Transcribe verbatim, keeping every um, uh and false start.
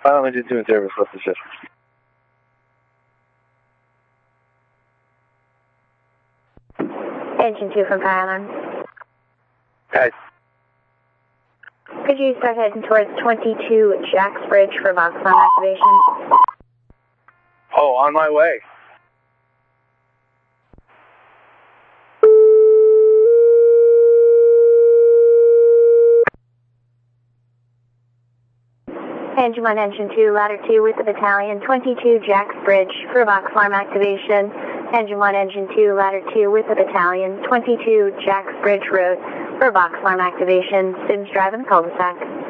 Final engine two in service, what's the shift? Engine two from fire alarm. Guys. Could you start heading towards twenty-two Jacks Bridge for box alarm activation? Oh, on my way. Engine one, engine two, ladder two with the battalion, twenty-two Jacks Bridge for box alarm activation. Engine one, engine two, ladder two with the battalion, twenty-two Jacks Bridge Road for box alarm activation. Students driving the cul-de-sac.